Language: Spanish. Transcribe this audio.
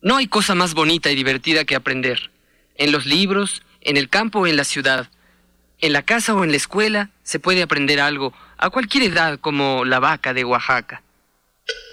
No hay cosa más bonita y divertida que aprender. En los libros, en el campo o en la ciudad. En la casa o en la escuela se puede aprender algo a cualquier edad, como la vaca de Oaxaca.